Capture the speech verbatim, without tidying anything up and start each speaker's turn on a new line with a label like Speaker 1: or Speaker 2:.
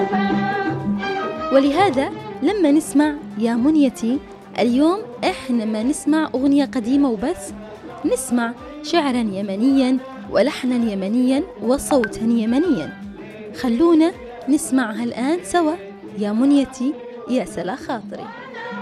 Speaker 1: ولهذا لما نسمع يا منيتي اليوم إحنا ما نسمع أغنية قديمة وبس، نسمع شعرا يمنيا ولحنا يمنيا وصوتا يمنيا. خلونا نسمعها الآن سوا، يا منيتي يا سلا خاطري.